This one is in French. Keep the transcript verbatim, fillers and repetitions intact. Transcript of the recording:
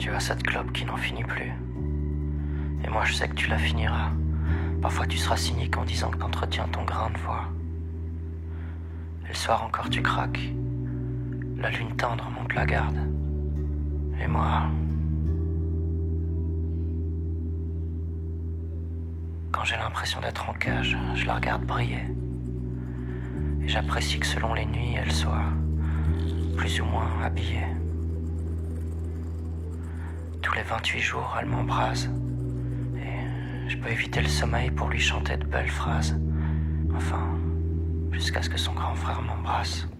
Tu as cette clope qui n'en finit plus. Et moi je sais que tu la finiras. Parfois tu seras cynique en disant que t'entretiens ton grain de voix. Et le soir encore tu craques. La lune tendre monte la garde. Et moi... Quand j'ai l'impression d'être en cage, je la regarde briller. Et j'apprécie que selon les nuits, elle soit plus ou moins habillée. Tous les vingt-huit jours, elle m'embrase. Et je peux éviter le sommeil pour lui chanter de belles phrases. Enfin, jusqu'à ce que son grand frère m'embrasse.